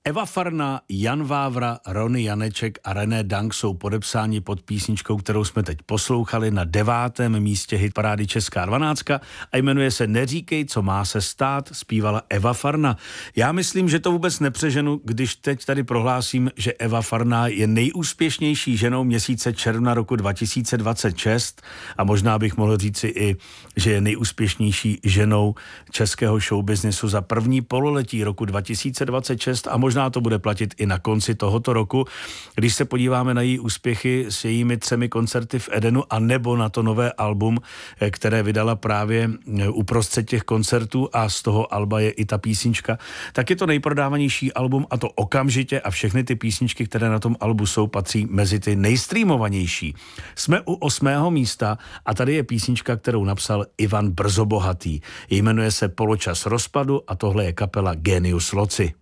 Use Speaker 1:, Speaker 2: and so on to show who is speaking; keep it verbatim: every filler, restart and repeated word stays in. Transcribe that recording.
Speaker 1: Eva Farna, Jan Vávra, Rony Janeček a René Dank jsou podepsáni pod písničkou, kterou jsme teď poslouchali na devátém místě hitparády Česká dvanáctka a jmenuje se Neříkej, co má se stát, zpívala Eva Farna. Já myslím, že to vůbec nepřeženu, když teď tady prohlásím, že Eva Farna je nejúspěšnější ženou měsíce června roku dva tisíce dvacet šest a možná bych mohl říci i, že je nejúspěšnější ženou českého showbiznesu za první pololetí roku dva tisíce dvacet šest a možná to bude platit i na konci tohoto roku, když se podíváme na její úspěchy s jejími třemi koncerty v Edenu a nebo na to nové album, které vydala právě uprostřed těch koncertů a z toho alba je i ta písnička, tak je to nejprodávanější album a to okamžitě a všechny ty písničky, které na tom albu jsou, patří mezi ty nejstreamovanější. Jsme u osmého místa a tady je písnička, kterou napsal Ivan Brzobohatý. Jmenuje se Poločas rozpadu a tohle je kapela Genius Loci.